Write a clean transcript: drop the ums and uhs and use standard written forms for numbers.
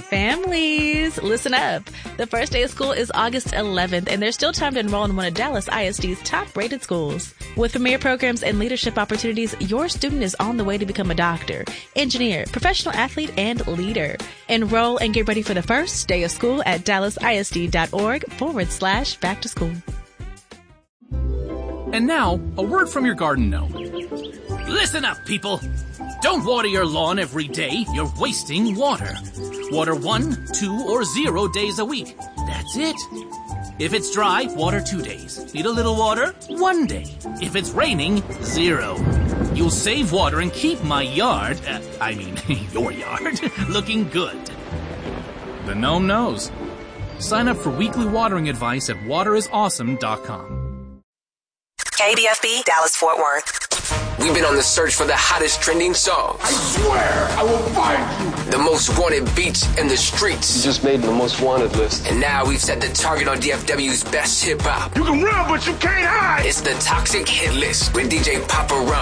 Families, listen up. The first day of school is August 11th, and there's still time to enroll in one of Dallas ISD's top-rated schools. With premier programs and leadership opportunities, your student is on the way to become a doctor, engineer, professional athlete, and leader. Enroll and get ready for the first day of school at dallasisd.org/back to school. And now, a word from your garden gnome. Listen up, people. Don't water your lawn every day. You're wasting water. Water 1, 2, or 0 days a week. That's it. If it's dry, water 2 days. Need a little water? 1 day. If it's raining, 0. You'll save water and keep my yard, your yard, looking good. The gnome knows. Sign up for weekly watering advice at waterisawesome.com. KBFB, Dallas-Fort Worth. We've been on the search for the hottest trending songs. I swear I will find you. The most wanted beats in the streets. You just made the most wanted list. And now we've set the target on DFW's best hip-hop. You can run, but you can't hide. It's the Toxic Hit List with DJ Papa Ron.